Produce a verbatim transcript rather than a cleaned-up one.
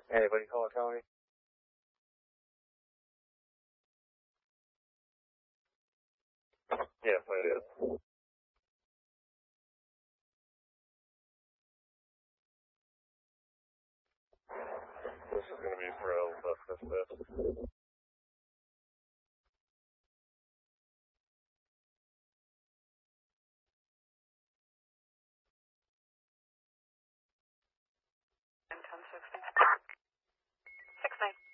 Anybody call Tony? Yes, it is. This is going to be for a bus this. Six nine.